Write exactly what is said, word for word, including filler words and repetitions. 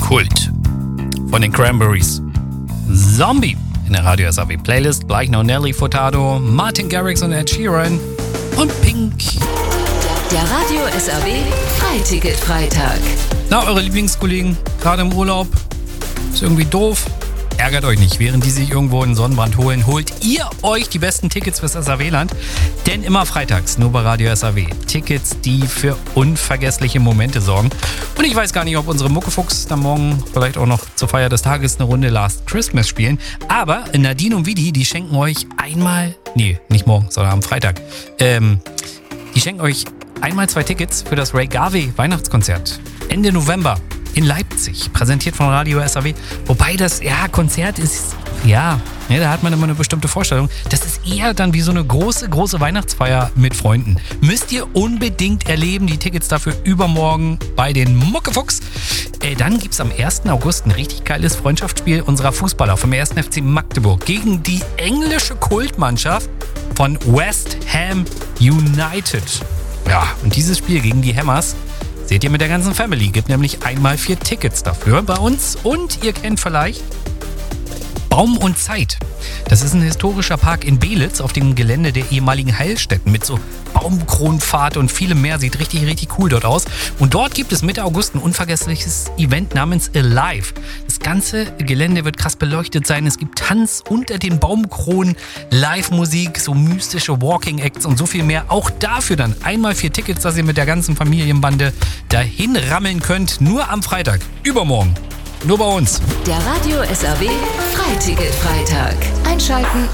Kult von den Cranberries. Zombie in der Radio S A W Playlist. Gleich noch Nelly Furtado, Martin Garrix und Ed Sheeran und Pink. Der Radio S A W Freiticket-Freitag. Na, eure Lieblingskollegen, gerade im Urlaub, ist irgendwie doof. Ärgert euch nicht, während die sich irgendwo einen Sonnenbrand holen, holt ihr euch die besten Tickets fürs S A W-Land. Denn immer freitags, nur bei Radio S A W. Tickets, die für unvergessliche Momente sorgen. Und ich weiß gar nicht, ob unsere Muckefuchs dann morgen vielleicht auch noch zur Feier des Tages eine Runde Last Christmas spielen. Aber Nadine und Vidi, die schenken euch einmal, nee, nicht morgen, sondern am Freitag, ähm, die schenken euch einmal zwei Tickets für das Ray Garvey Weihnachtskonzert. Ende November. In Leipzig, präsentiert von Radio S A W. Wobei das, ja, Konzert ist, ja, ja, da hat man immer eine bestimmte Vorstellung. Das ist eher dann wie so eine große, große Weihnachtsfeier mit Freunden. Müsst ihr unbedingt erleben. Die Tickets dafür übermorgen bei den Muckefuchs. Äh, dann gibt es am ersten August ein richtig geiles Freundschaftsspiel unserer Fußballer vom ersten F C Magdeburg gegen die englische Kultmannschaft von West Ham United. Ja, und dieses Spiel gegen die Hammers seht ihr mit der ganzen Family. Gibt nämlich einmal vier Tickets dafür bei uns. Und ihr kennt vielleicht Baum und Zeit. Das ist ein historischer Park in Belitz auf dem Gelände der ehemaligen Heilstätten mit so Baumkronenpfad und vielem mehr. Sieht richtig, richtig cool dort aus. Und dort gibt es Mitte August ein unvergessliches Event namens Alive. Das ganze Gelände wird krass beleuchtet sein. Es gibt Tanz unter den Baumkronen, Live-Musik, so mystische Walking-Acts und so viel mehr. Auch dafür dann einmal vier Tickets, dass ihr mit der ganzen Familienbande dahin rammeln könnt. Nur am Freitag, übermorgen. Nur bei uns. Der Radio S A W Freiticket-Freitag. Einschalten